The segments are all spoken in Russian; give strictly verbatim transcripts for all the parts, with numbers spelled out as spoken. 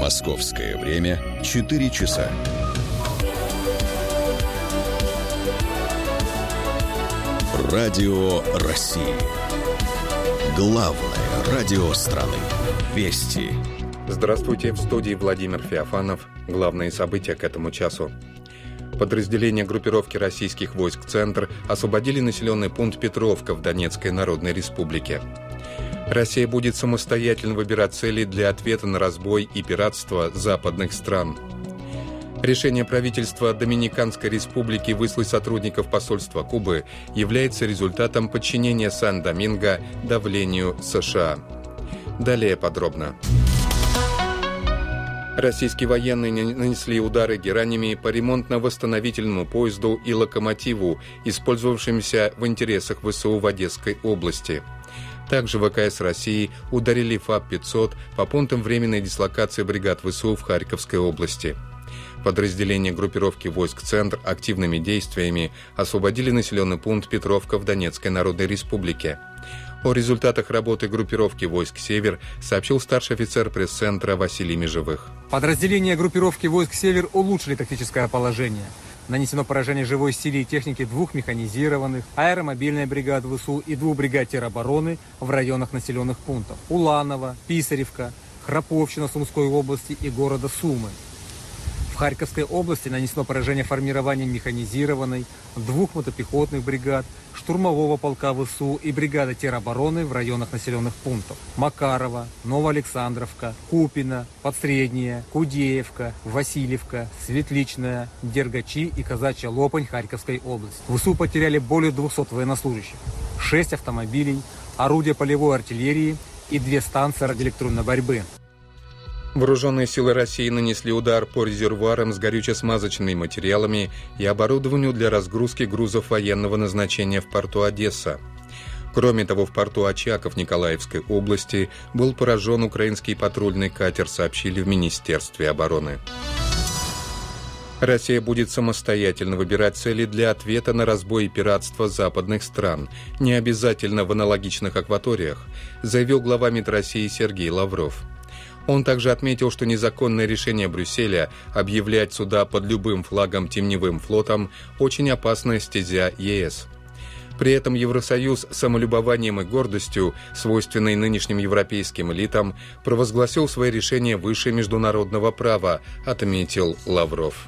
Московское время четыре часа. Радио России. Главное радио страны. Вести. Здравствуйте, в студии Владимир Феофанов. Главные события к этому часу. Подразделения группировки российских войск «Центр» освободили населенный пункт Петровка в Донецкой Народной Республике. Россия будет самостоятельно выбирать цели для ответа на разбой и пиратство западных стран. Решение правительства Доминиканской Республики выслать сотрудников посольства Кубы является результатом подчинения Сан-Доминго давлению США. Далее подробно. Российские военные нанесли удары геранями по ремонтно-восстановительному поезду и локомотиву, использовавшимся в интересах ВСУ в Одесской области. Также ВКС России ударили ФАП пятьсот по пунктам временной дислокации бригад ВСУ в Харьковской области. Подразделения группировки войск «Центр» активными действиями освободили населенный пункт Петровка в Донецкой Народной Республике. О результатах работы группировки войск «Север» сообщил старший офицер пресс-центра Василий Межевых. Подразделения группировки войск «Север» улучшили тактическое положение. Нанесено поражение живой силе и техники двух механизированных, аэромобильной бригады ВСУ и двух бригад теробороны в районах населенных пунктов Уланово, Писаревка, Храповщина Сумской области и города Сумы. В Харьковской области нанесено поражение формированием механизированной, двух мотопехотных бригад, штурмового полка ВСУ и бригады теробороны в районах населенных пунктов Макарова, Новоалександровка, Купино, Подсредняя, Кудеевка, Васильевка, Светличная, Дергачи и Казачья Лопань Харьковской области. ВСУ потеряли более двухсот военнослужащих, шесть автомобилей, орудия полевой артиллерии и две станции радиоэлектронной борьбы. Вооруженные силы России нанесли удар по резервуарам с горюче-смазочными материалами и оборудованию для разгрузки грузов военного назначения в порту Одесса. Кроме того, в порту Очаков Николаевской области был поражен украинский патрульный катер, сообщили в Министерстве обороны. Россия будет самостоятельно выбирать цели для ответа на разбой и пиратство западных стран, не обязательно в аналогичных акваториях, заявил глава МИД России Сергей Лавров. Он также отметил, что незаконное решение Брюсселя объявлять суда под любым флагом теневым флотом – очень опасная стезя ЕС. При этом Евросоюз самолюбованием и гордостью, свойственной нынешним европейским элитам, провозгласил свои решения выше международного права, отметил Лавров.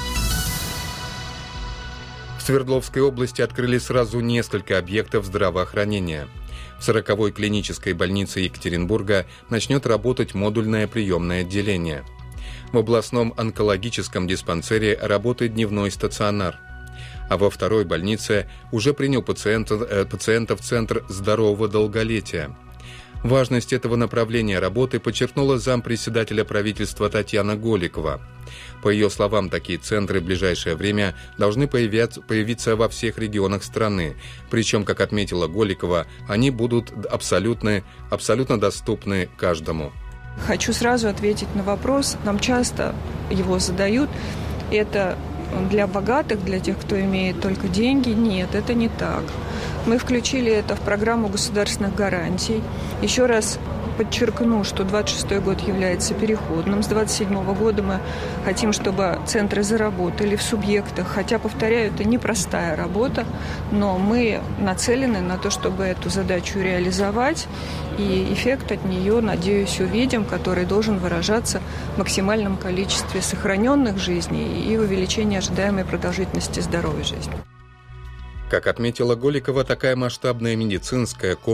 В Свердловской области открыли сразу несколько объектов здравоохранения. В сороковой клинической больнице Екатеринбурга начнет работать модульное приемное отделение. В областном онкологическом диспансере работает дневной стационар. А во второй больнице уже принял пациентов, э, пациентов Центр здорового долголетия. Важность этого направления работы подчеркнула зампредседателя правительства Татьяна Голикова. По ее словам, такие центры в ближайшее время должны появиться, появиться во всех регионах страны. Причем, как отметила Голикова, они будут абсолютно, абсолютно доступны каждому. Хочу сразу ответить на вопрос. Нам часто его задают. Это для богатых, для тех, кто имеет только деньги? Нет, это не так. Мы включили это в программу государственных гарантий. Еще раз подчеркну, что двадцать шестой год является переходным. С двадцать седьмого года мы хотим, чтобы центры заработали в субъектах. Хотя, повторяю, это непростая работа, но мы нацелены на то, чтобы эту задачу реализовать. И эффект от нее, надеюсь, увидим, который должен выражаться в максимальном количестве сохраненных жизней и увеличении ожидаемой продолжительности здоровой жизни. Как отметила Голикова, такая масштабная медицинская